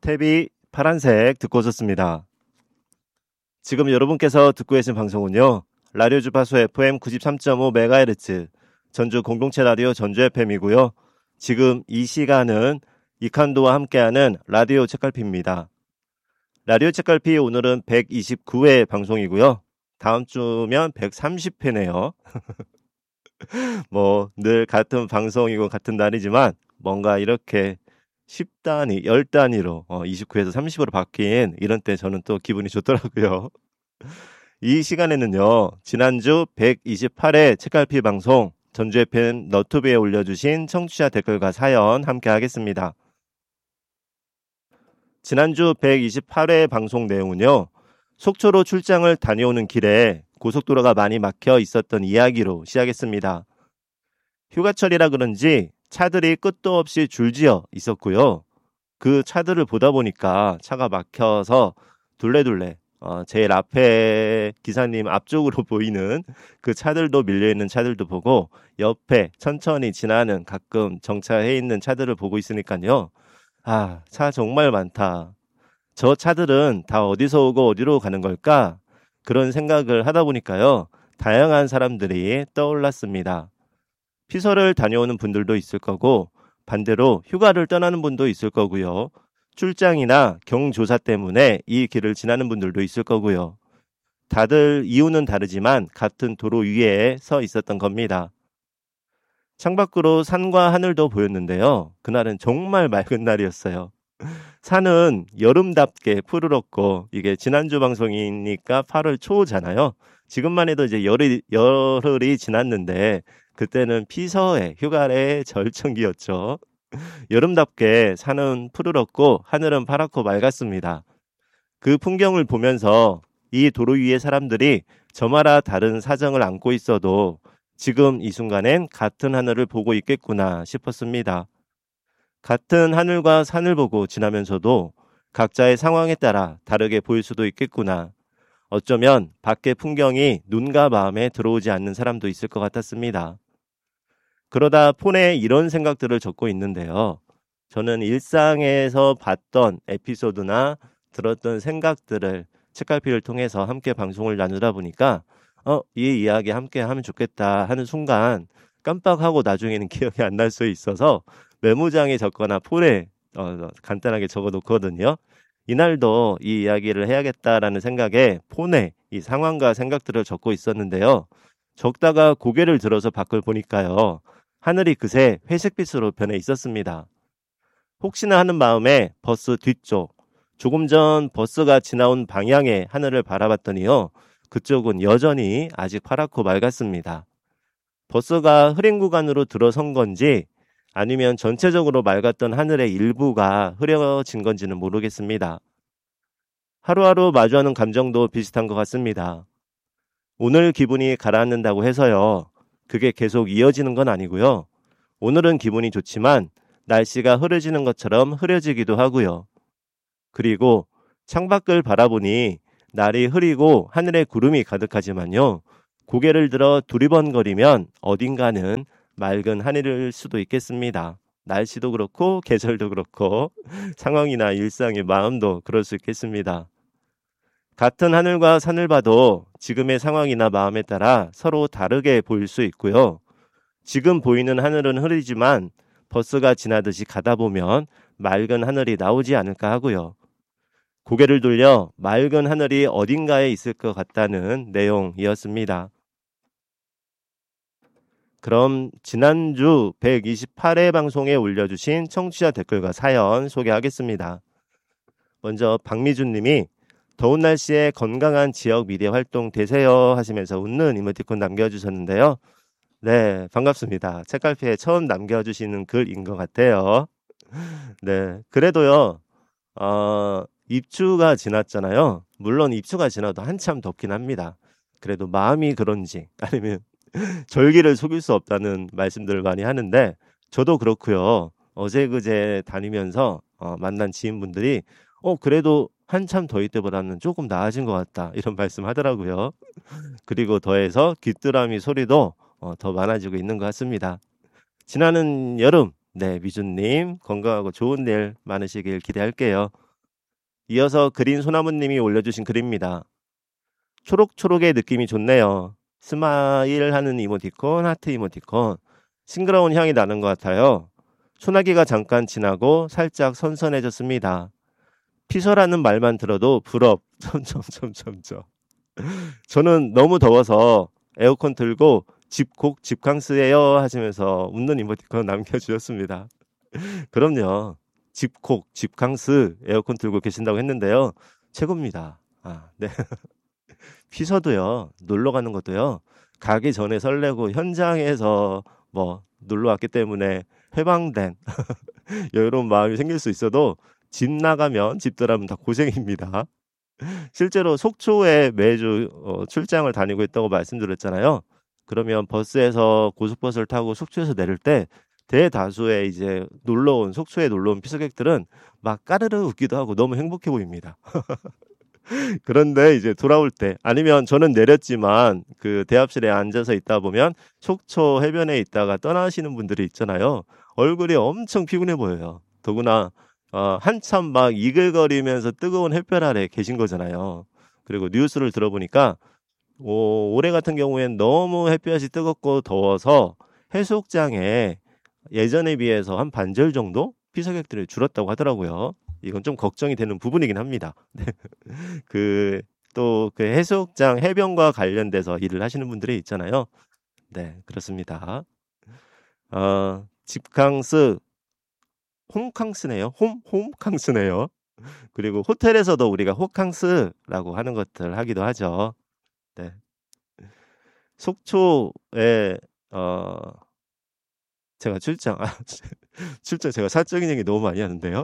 탭이 파란색 듣고 오셨습니다. 지금 여러분께서 듣고 계신 방송은요. 라디오 주파수 FM 93.5MHz 전주 공동체 라디오 전주 FM이고요. 지금 이 시간은 이칸도와 함께하는 라디오 책갈피입니다. 라디오 책갈피 오늘은 129회 방송이고요. 다음 주면 130회네요. 뭐 늘 같은 방송이고 같은 날이지만 뭔가 이렇게 10단위, 10단위로 29에서 30으로 바뀐 이런 때 저는 또 기분이 좋더라고요. 이 시간에는요. 지난주 128회 책갈피 방송 전주 FM 너튜브에 올려주신 청취자 댓글과 사연 함께 하겠습니다. 지난주 128회 방송 내용은요. 속초로 출장을 다녀오는 길에 고속도로가 많이 막혀 있었던 이야기로 시작했습니다. 휴가철이라 그런지 차들이 끝도 없이 줄지어 있었고요. 그 차들을 보다 보니까 차가 막혀서 둘레둘레 제일 앞에 기사님 앞쪽으로 보이는 그 차들도 밀려있는 차들도 보고 옆에 천천히 지나는 가끔 정차해 있는 차들을 보고 있으니까요. 아, 차 정말 많다. 저 차들은 다 어디서 오고 어디로 가는 걸까? 그런 생각을 하다 보니까요. 다양한 사람들이 떠올랐습니다. 피서를 다녀오는 분들도 있을 거고 반대로 휴가를 떠나는 분도 있을 거고요. 출장이나 경조사 때문에 이 길을 지나는 분들도 있을 거고요. 다들 이유는 다르지만 같은 도로 위에 서 있었던 겁니다. 창밖으로 산과 하늘도 보였는데요. 그날은 정말 맑은 날이었어요. 산은 여름답게 푸르렀고 이게 지난주 방송이니까 8월 초잖아요. 지금만 해도 이제 열흘이 지났는데 그때는 피서의 휴가의 절정기였죠. 여름답게 산은 푸르렀고 하늘은 파랗고 맑았습니다. 그 풍경을 보면서 이 도로 위의 사람들이 저마다 다른 사정을 안고 있어도 지금 이 순간엔 같은 하늘을 보고 있겠구나 싶었습니다. 같은 하늘과 산을 보고 지나면서도 각자의 상황에 따라 다르게 보일 수도 있겠구나. 어쩌면 밖의 풍경이 눈과 마음에 들어오지 않는 사람도 있을 것 같았습니다. 그러다 폰에 이런 생각들을 적고 있는데요. 저는 일상에서 봤던 에피소드나 들었던 생각들을 책갈피를 통해서 함께 방송을 나누다 보니까 이 이야기 함께 하면 좋겠다 하는 순간 깜빡하고 나중에는 기억이 안 날 수 있어서 메모장에 적거나 폰에 간단하게 적어놓거든요. 이날도 이 이야기를 해야겠다라는 생각에 폰에 이 상황과 생각들을 적고 있었는데요. 적다가 고개를 들어서 밖을 보니까요. 하늘이 그새 회색빛으로 변해 있었습니다. 혹시나 하는 마음에 버스 뒤쪽, 조금 전 버스가 지나온 방향의 하늘을 바라봤더니요. 그쪽은 여전히 아직 파랗고 맑았습니다. 버스가 흐린 구간으로 들어선 건지 아니면 전체적으로 맑았던 하늘의 일부가 흐려진 건지는 모르겠습니다. 하루하루 마주하는 감정도 비슷한 것 같습니다. 오늘 기분이 가라앉는다고 해서요. 그게 계속 이어지는 건 아니고요. 오늘은 기분이 좋지만 날씨가 흐려지는 것처럼 흐려지기도 하고요. 그리고 창밖을 바라보니 날이 흐리고 하늘에 구름이 가득하지만요. 고개를 들어 두리번거리면 어딘가는 맑은 하늘일 수도 있겠습니다. 날씨도 그렇고 계절도 그렇고 상황이나 일상의 마음도 그럴 수 있겠습니다. 같은 하늘과 산을 봐도 지금의 상황이나 마음에 따라 서로 다르게 보일 수 있고요. 지금 보이는 하늘은 흐리지만 버스가 지나듯이 가다 보면 맑은 하늘이 나오지 않을까 하고요. 고개를 돌려 맑은 하늘이 어딘가에 있을 것 같다는 내용이었습니다. 그럼 지난주 128회 방송에 올려주신 청취자 댓글과 사연 소개하겠습니다. 먼저 박미준 님이 더운 날씨에 건강한 지역 미디어 활동 되세요 하시면서 웃는 이모티콘 남겨주셨는데요. 네, 반갑습니다. 책갈피에 처음 남겨주시는 글인 것 같아요. 네, 그래도요, 입추가 지났잖아요. 물론 입추가 지나도 한참 덥긴 합니다. 그래도 마음이 그런지 아니면 절기를 속일 수 없다는 말씀들을 많이 하는데 저도 그렇고요. 어제 그제 다니면서 만난 지인분들이 그래도 한참 더위 때보다는 조금 나아진 것 같다 이런 말씀 하더라고요. 그리고 더해서 귀뚜라미 소리도 더 많아지고 있는 것 같습니다. 지나는 여름 네 미준님 건강하고 좋은 일 많으시길 기대할게요. 이어서 그린 소나무님이 올려주신 글입니다. 초록초록의 느낌이 좋네요. 스마일 하는 이모티콘, 하트 이모티콘. 싱그러운 향이 나는 것 같아요. 소나기가 잠깐 지나고 살짝 선선해졌습니다. 피서라는 말만 들어도 부럽. 점점점점점. 저는 너무 더워서 에어컨 틀고 집콕 집캉스예요 하시면서 웃는 이모티콘 남겨주셨습니다. 그럼요. 집콕 집캉스 에어컨 틀고 계신다고 했는데요. 최고입니다. 아, 네. 피서도요. 놀러 가는 것도요. 가기 전에 설레고 현장에서 뭐 놀러 왔기 때문에 해방된 여유로운 마음이 생길 수 있어도 집 나가면 집들하면 다 고생입니다. 실제로 속초에 매주 출장을 다니고 있다고 말씀드렸잖아요. 그러면 버스에서 고속버스를 타고 속초에서 내릴 때 대다수의 이제 속초에 놀러 온 피서객들은 막 까르르 웃기도 하고 너무 행복해 보입니다. 그런데 이제 돌아올 때 아니면 저는 내렸지만 그 대합실에 앉아서 있다 보면 속초 해변에 있다가 떠나시는 분들이 있잖아요. 얼굴이 엄청 피곤해 보여요. 더구나 한참 막 이글거리면서 뜨거운 햇볕 아래 계신 거잖아요. 그리고 뉴스를 들어보니까 올해 같은 경우엔 너무 햇볕이 뜨겁고 더워서 해수욕장에 예전에 비해서 한 반절 정도 피서객들이 줄었다고 하더라고요. 이건 좀 걱정이 되는 부분이긴 합니다. 네. 또 그 해수욕장 해변과 관련돼서 일을 하시는 분들이 있잖아요. 네, 그렇습니다. 집캉스, 홈캉스네요. 홈캉스네요. 그리고 호텔에서도 우리가 호캉스라고 하는 것들 하기도 하죠. 네. 속초에 제가 출장 제가 사적인 얘기 너무 많이 하는데요.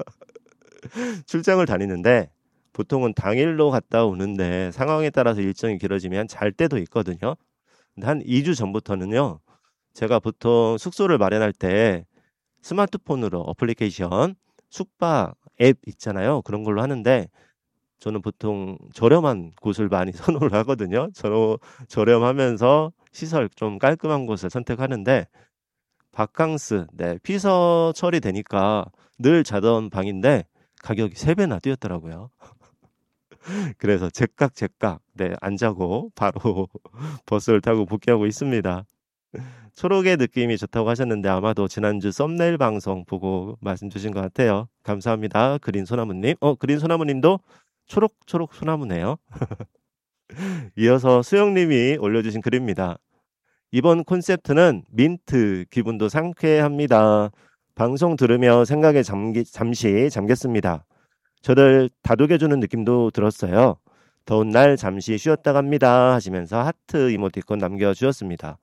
출장을 다니는데 보통은 당일로 갔다 오는데 상황에 따라서 일정이 길어지면 잘 때도 있거든요. 근데 한 2주 전부터는요. 제가 보통 숙소를 마련할 때 스마트폰으로 어플리케이션 숙박 앱 있잖아요. 그런 걸로 하는데 저는 보통 저렴한 곳을 많이 선호를 하거든요. 저렴하면서 시설 좀 깔끔한 곳을 선택하는데 바캉스, 네, 피서 처리되니까 늘 자던 방인데 가격이 3배나 뛰었더라고요. 그래서 제깍 네, 안 자고 바로 버스를 타고 복귀하고 있습니다. 초록의 느낌이 좋다고 하셨는데 아마도 지난주 썸네일 방송 보고 말씀 주신 것 같아요. 감사합니다. 그린 소나무님. 그린 소나무님도 초록 소나무네요. 이어서 수영님이 올려주신 글입니다. 이번 콘셉트는 민트, 기분도 상쾌합니다. 방송 들으며 생각에 잠시 잠겼습니다. 저를 다독여주는 느낌도 들었어요. 더운 날 잠시 쉬었다 갑니다 하시면서 하트 이모티콘 남겨주셨습니다.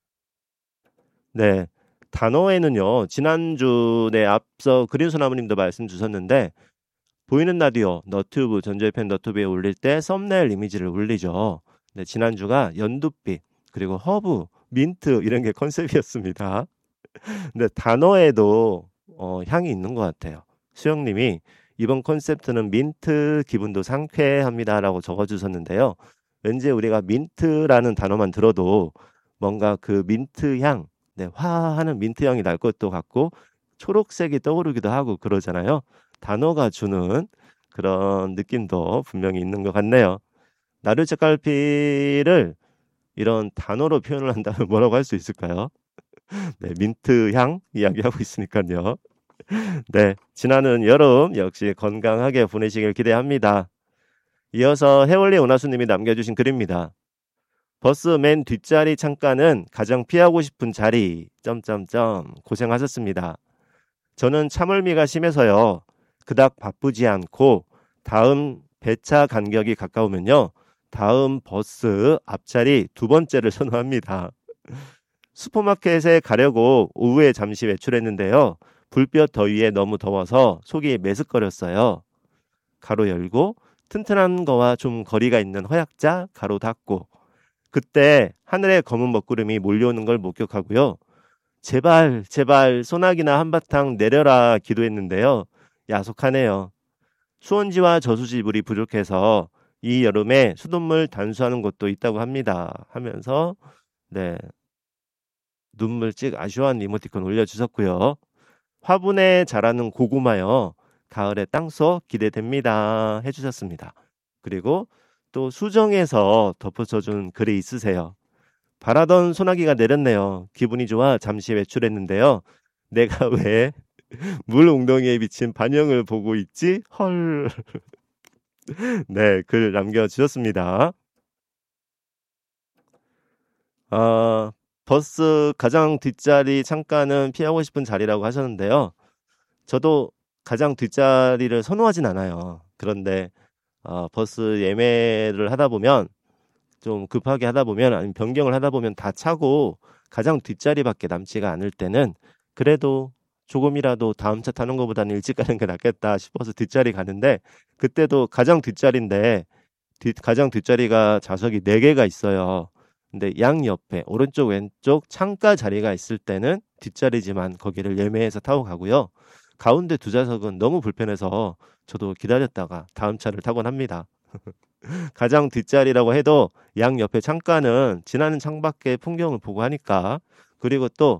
네, 단어에는요. 지난주에 앞서 그린소나무님도 말씀 주셨는데 보이는 라디오, 너튜브, 전자팬 너튜브에 올릴 때 썸네일 이미지를 올리죠. 네, 지난주가 연두빛, 그리고 허브, 민트 이런 게 컨셉이었습니다. 근데 단어에도 향이 있는 것 같아요. 수영님이 이번 콘셉트는 민트 기분도 상쾌합니다라고 적어주셨는데요. 왠지 우리가 민트라는 단어만 들어도 뭔가 그 민트 향, 네, 화하는 민트 향이 날 것도 같고 초록색이 떠오르기도 하고 그러잖아요. 단어가 주는 그런 느낌도 분명히 있는 것 같네요. 나르채깔피를 이런 단어로 표현을 한다면 뭐라고 할 수 있을까요? 네, 민트 향 이야기하고 있으니까요. 네, 지나는 여름 역시 건강하게 보내시길 기대합니다. 이어서 해월리 오나수님이 남겨주신 글입니다. 버스 맨 뒷자리 창가는 가장 피하고 싶은 자리. 고생하셨습니다. 저는 참을미가 심해서요. 그닥 바쁘지 않고 다음 배차 간격이 가까우면요. 다음 버스 앞자리 2번째를 선호합니다. 슈퍼마켓에 가려고 오후에 잠시 외출했는데요. 불볕 더위에 너무 더워서 속이 메스꺼렸어요. 가로 열고 튼튼한 거와 좀 거리가 있는 허약자 가로 닫고 그때 하늘에 검은 먹구름이 몰려오는 걸 목격하고요. 제발 소나기나 한바탕 내려라 기도했는데요. 야속하네요. 수온지와 저수지물이 부족해서 이 여름에 수돗물 단수하는 곳도 있다고 합니다. 하면서 네, 눈물 찍 아쉬워한 이모티콘 올려주셨고요. 화분에 자라는 고구마요. 가을의 땅속 기대됩니다. 해주셨습니다. 그리고 또 수정에서 덧붙여준 글이 있으세요. 바라던 소나기가 내렸네요. 기분이 좋아 잠시 외출했는데요. 내가 왜 물 웅덩이에 비친 반영을 보고 있지? 헐. 네, 글 남겨주셨습니다. 아, 버스 가장 뒷자리 창가는 피하고 싶은 자리라고 하셨는데요. 저도 가장 뒷자리를 선호하진 않아요. 그런데 버스 예매를 하다 보면 좀 급하게 하다 보면 아니면 변경을 하다 보면 다 차고 가장 뒷자리밖에 남지가 않을 때는 그래도 조금이라도 다음 차 타는 것보다는 일찍 가는 게 낫겠다 싶어서 뒷자리 가는데 그때도 가장 뒷자리인데 가장 뒷자리가 좌석이 4개가 있어요. 근데 양 옆에 오른쪽 왼쪽 창가 자리가 있을 때는 뒷자리지만 거기를 예매해서 타고 가고요. 가운데 2좌석은 너무 불편해서 저도 기다렸다가 다음 차를 타곤 합니다. 가장 뒷자리라고 해도 양 옆에 창가는 지나는 창밖의 풍경을 보고 하니까 그리고 또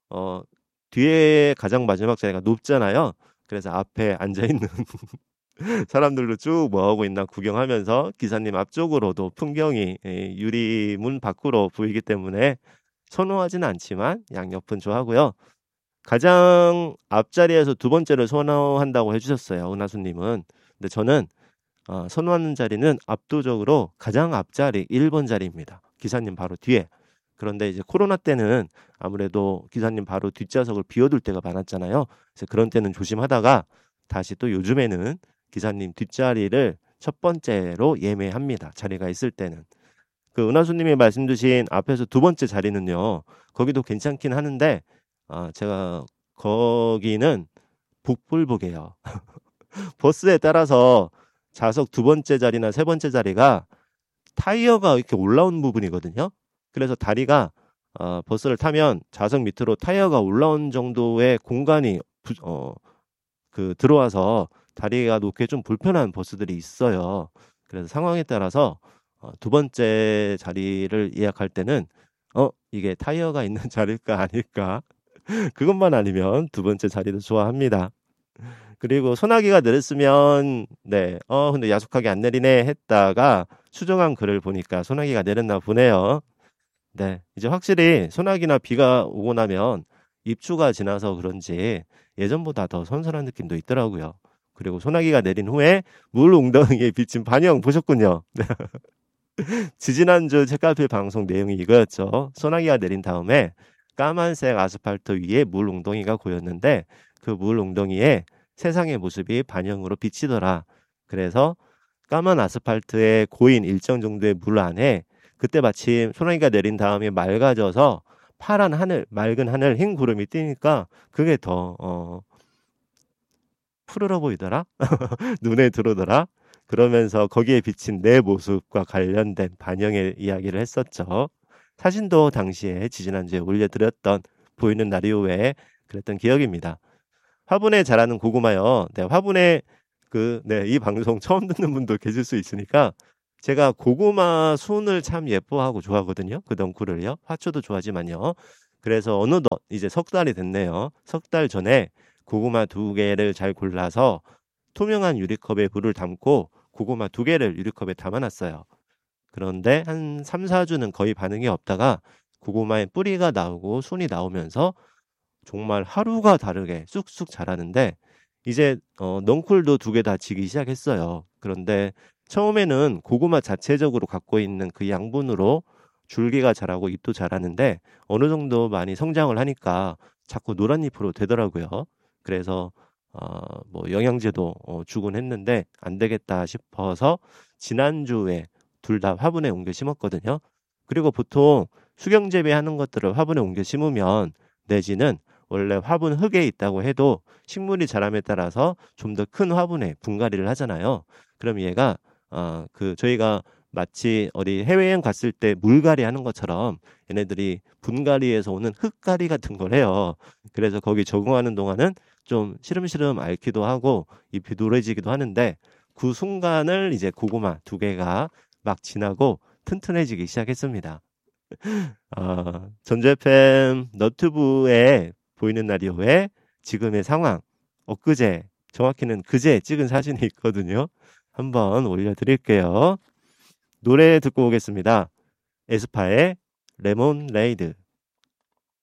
뒤에 가장 마지막 자리가 높잖아요. 그래서 앞에 앉아있는 사람들도 쭉 뭐하고 있나 구경하면서 기사님 앞쪽으로도 풍경이 유리문 밖으로 보이기 때문에 선호하지는 않지만 양옆은 좋아하고요. 가장 앞자리에서 2번째를 선호한다고 해주셨어요. 은하수님은. 근데 저는 선호하는 자리는 압도적으로 가장 앞자리 1번 자리입니다. 기사님 바로 뒤에. 그런데 이제 코로나 때는 아무래도 기사님 바로 뒷좌석을 비워둘 때가 많았잖아요. 그래서 그런 때는 조심하다가 다시 또 요즘에는 기사님 뒷자리를 첫 번째로 예매합니다. 자리가 있을 때는. 그 은하수님이 말씀 주신 앞에서 2번째 자리는요. 거기도 괜찮긴 하는데 제가 거기는 복불복이에요. 버스에 따라서 좌석 2번째 자리나 3번째 자리가 타이어가 이렇게 올라온 부분이거든요. 그래서 다리가 버스를 타면 좌석 밑으로 타이어가 올라온 정도의 공간이 들어와서 다리가 놓기에 좀 불편한 버스들이 있어요. 그래서 상황에 따라서 2번째 자리를 예약할 때는 이게 타이어가 있는 자리일까 아닐까 그것만 아니면 2번째 자리도 좋아합니다. 그리고 소나기가 내렸으면 근데 야속하게 안 내리네 했다가 수정한 글을 보니까 소나기가 내렸나 보네요. 네, 이제 확실히 소나기나 비가 오고 나면 입추가 지나서 그런지 예전보다 더 선선한 느낌도 있더라고요. 그리고 소나기가 내린 후에 물 웅덩이에 비친 반영 보셨군요. 지지난주 책카페 방송 내용이 이거였죠. 소나기가 내린 다음에 까만색 아스팔트 위에 물 웅덩이가 고였는데 그 물 웅덩이에 세상의 모습이 반영으로 비치더라. 그래서 까만 아스팔트에 고인 일정 정도의 물 안에 그때 마침 소나기가 내린 다음에 맑아져서 파란 하늘, 맑은 하늘, 흰 구름이 뜨니까 그게 더 푸르러 보이더라. 눈에 들어오더라. 그러면서 거기에 비친 내 모습과 관련된 반영의 이야기를 했었죠. 사진도 당시에 지지난주에 올려드렸던 보이는 라디오에 그랬던 기억입니다. 화분에 자라는 고구마요. 네, 화분에 이 방송 처음 듣는 분도 계실 수 있으니까 제가 고구마 순을 참 예뻐하고 좋아하거든요. 그 넝쿨을요. 화초도 좋아하지만요. 그래서 어느덧 이제 3달이 됐네요. 3달 전에 고구마 2개를 잘 골라서 투명한 유리컵에 물을 담고 고구마 2개를 유리컵에 담아놨어요. 그런데 한 3, 4주는 거의 반응이 없다가 고구마에 뿌리가 나오고 순이 나오면서 정말 하루가 다르게 쑥쑥 자라는데 이제 넝쿨도 2개 다 지기 시작했어요. 그런데 처음에는 고구마 자체적으로 갖고 있는 그 양분으로 줄기가 자라고 잎도 자라는데 어느 정도 많이 성장을 하니까 자꾸 노란 잎으로 되더라고요. 그래서 뭐 영양제도 주곤 했는데 안 되겠다 싶어서 지난주에 둘 다 화분에 옮겨 심었거든요. 그리고 보통 수경 재배하는 것들을 화분에 옮겨 심으면 내지는 원래 화분 흙에 있다고 해도 식물이 자람에 따라서 좀 더 큰 화분에 분갈이를 하잖아요. 그럼 얘가 저희가 마치 어디 해외여행 갔을 때 물갈이 하는 것처럼 얘네들이 분갈이에서 오는 흙갈이 같은 걸 해요. 그래서 거기 적응하는 동안은 좀 시름시름 앓기도 하고 잎이 노래지기도 하는데 그 순간을 이제 고구마 2개가 막 지나고 튼튼해지기 시작했습니다. 전주 FM 너튜브에 보이는 라디오의 지금의 상황 엊그제 정확히는 그제 찍은 사진이 있거든요. 한번 올려드릴게요. 노래 듣고 오겠습니다. 에스파의 레몬레이드.